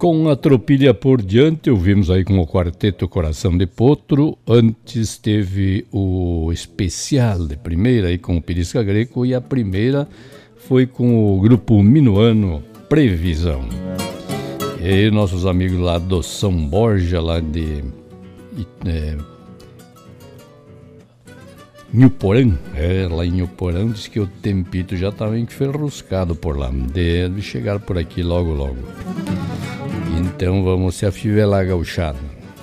Com a tropilha por diante, ouvimos aí com o quarteto Coração de Potro. Antes teve o especial de primeira aí com o Pirisca Greco, e a primeira foi com o grupo minuano Previsão. E nossos amigos lá do São Borja, lá de Nhuporã, lá em Nhuporã, diz que o tempito já estava enferruscado por lá, deve chegar por aqui logo logo. Então vamos se afivelar, gauchada.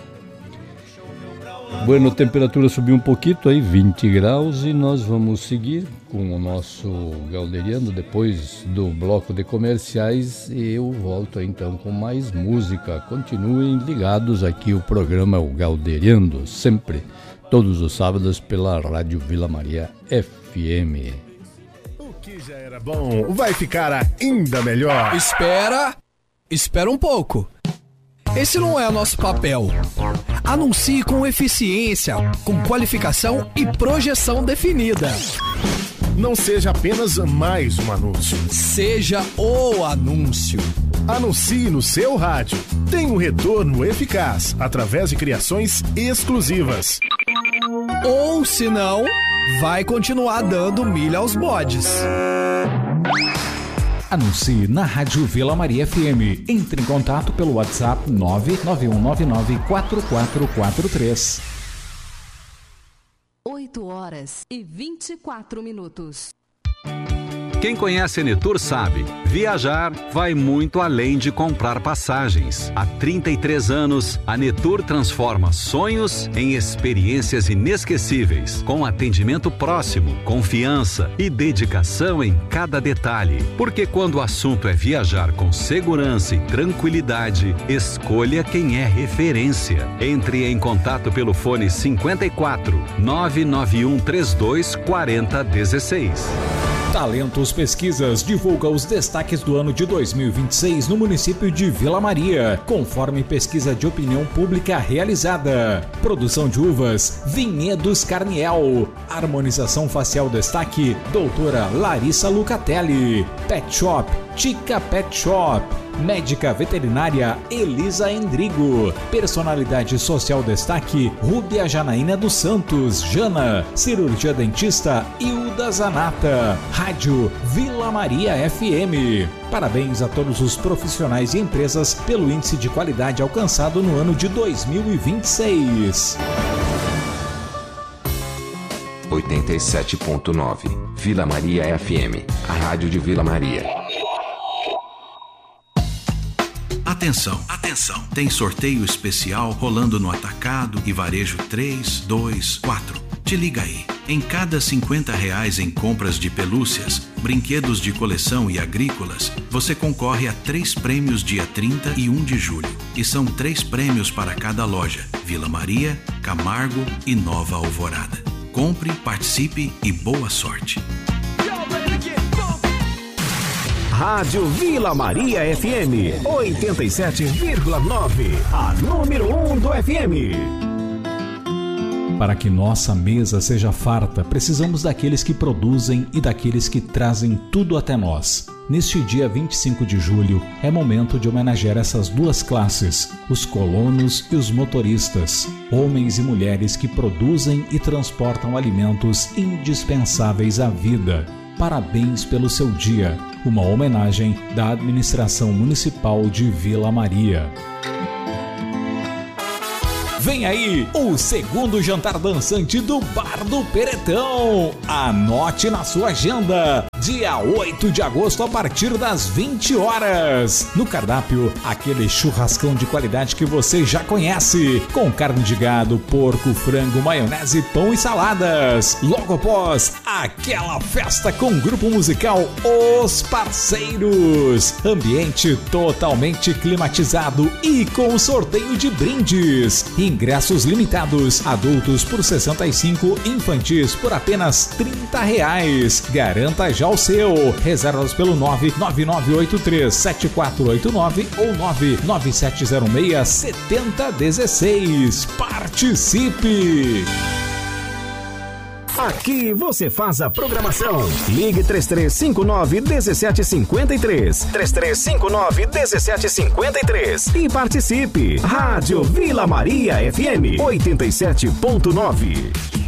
Bueno, a temperatura subiu um pouquinho, aí 20 graus, e nós vamos seguir com o nosso Galderiando depois do bloco de comerciais, e eu volto então com mais música. Continuem ligados aqui, o programa é o Galderiando, sempre, todos os sábados pela Rádio Vila Maria FM. O que já era bom vai ficar ainda melhor. Espera um pouco. Esse não é nosso papel. Anuncie com eficiência, com qualificação e projeção definida. Não seja apenas mais um anúncio. Seja o anúncio. Anuncie no seu rádio. Tem um retorno eficaz através de criações exclusivas. Ou, se não, vai continuar dando milha aos bodes. Anuncie na Rádio Vila Maria FM. Entre em contato pelo WhatsApp 991994443. 8h24. Quem conhece a Netur sabe, viajar vai muito além de comprar passagens. Há 33 anos, a Netur transforma sonhos em experiências inesquecíveis, com atendimento próximo, confiança e dedicação em cada detalhe. Porque quando o assunto é viajar com segurança e tranquilidade, escolha quem é referência. Entre em contato pelo fone 54 991 32 4016. Talentos Pesquisas divulga os destaques do ano de 2026 no município de Vila Maria, conforme pesquisa de opinião pública realizada. Produção de uvas, Vinhedos Carniel. Harmonização facial destaque, doutora Larissa Lucatelli. Pet Shop, Tica Pet Shop. Médica veterinária Elisa Endrigo. Personalidade social destaque Rúbia Janaína dos Santos, Jana. Cirurgia dentista Hilda Zanata. Rádio Vila Maria FM. Parabéns a todos os profissionais e empresas pelo índice de qualidade alcançado no ano de 2026. 87.9 Vila Maria FM, a rádio de Vila Maria. Atenção, atenção! Tem sorteio especial rolando no Atacado e Varejo 3, 2, 4. Te liga aí. Em cada R$50 em compras de pelúcias, brinquedos de coleção e agrícolas, você concorre a 3 prêmios dia 30 e 1 de julho. E são 3 prêmios para cada loja: Vila Maria, Camargo e Nova Alvorada. Compre, participe e boa sorte. Rádio Vila Maria FM 87,9, a número 1 do FM. Para que nossa mesa seja farta, precisamos daqueles que produzem e daqueles que trazem tudo até nós. Neste dia 25 de julho, é momento de homenagear essas duas classes, os colonos e os motoristas, homens e mulheres que produzem e transportam alimentos indispensáveis à vida. Parabéns pelo seu dia. Uma homenagem da Administração Municipal de Vila Maria. Vem aí o segundo jantar dançante do Bar do Peretão. Anote na sua agenda. Dia 8 de agosto a partir das 20 horas. No cardápio, aquele churrascão de qualidade que você já conhece. Com carne de gado, porco, frango, maionese, pão e saladas. Logo após, aquela festa com o grupo musical Os Parceiros. Ambiente totalmente climatizado e com sorteio de brindes. Ingressos limitados. Adultos por 65, infantis por apenas R$30. Garanta já o seu. Reservas pelo 99983-7489 ou 99706-7016. Participe! Aqui você faz a programação. Ligue 3359-1753. 3359-1753. E participe. Rádio Vila Maria FM 87.9.